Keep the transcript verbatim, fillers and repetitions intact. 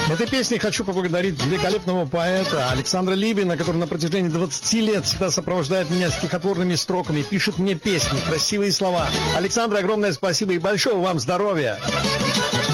Этой песней хочу поблагодарить великолепного поэта Александра Либина, который на протяжении двадцати лет всегда сопровождает меня стихотворными строками, пишет мне песни, красивые слова. Александр, огромное спасибо и большого вам здоровья!